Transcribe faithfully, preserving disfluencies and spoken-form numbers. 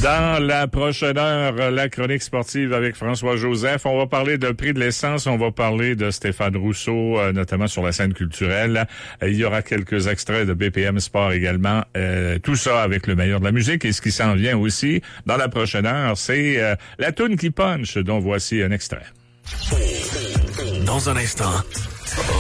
Dans la prochaine heure, la chronique sportive avec François Joseph. On va parler de prix de l'essence. On va parler de Stéphane Rousseau, euh, notamment sur la scène culturelle. Euh, il y aura quelques extraits de B P M Sport également. Euh, tout ça avec le meilleur de la musique. Et ce qui s'en vient aussi dans la prochaine heure, c'est euh, la toune qui punch, dont voici un extrait. Dans un instant,